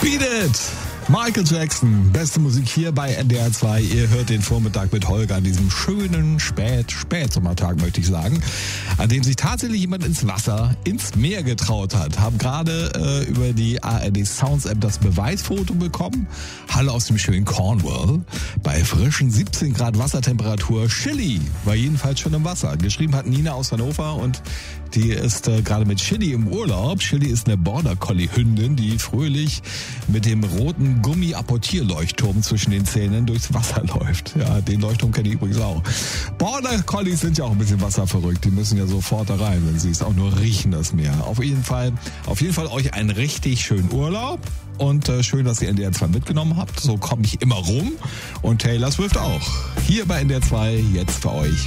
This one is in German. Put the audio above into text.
Beat It! Michael Jackson, beste Musik hier bei NDR 2. Ihr hört den Vormittag mit Holger an diesem schönen Spätsommertag, möchte ich sagen, an dem sich tatsächlich jemand ins Meer getraut hat. Haben gerade über die ARD Sounds App das Beweisfoto bekommen. Hallo aus dem schönen Cornwall. Bei frischen 17 Grad Wassertemperatur. Chili war jedenfalls schon im Wasser. Geschrieben hat Nina aus Hannover und die ist gerade mit Chili im Urlaub. Chili ist eine Border Collie Hündin, die fröhlich mit dem roten Gummi-Apportierleuchtturm zwischen den Zähnen durchs Wasser läuft. Ja, den Leuchtturm kenne ich übrigens auch. Border Collies sind ja auch ein bisschen wasserverrückt. Die müssen ja sofort da rein, wenn sie es auch nur riechen, das Meer. Auf jeden Fall euch einen richtig schönen Urlaub. Und schön, dass ihr NDR 2 mitgenommen habt. So komme ich immer rum. Und Taylor Swift auch. Hier bei NDR 2 jetzt für euch